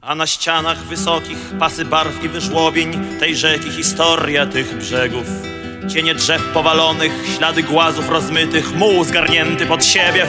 A na ścianach wysokich pasy barw i wyżłobień tej rzeki historia tych brzegów. Cienie drzew powalonych, ślady głazów rozmytych, muł zgarnięty pod siebie.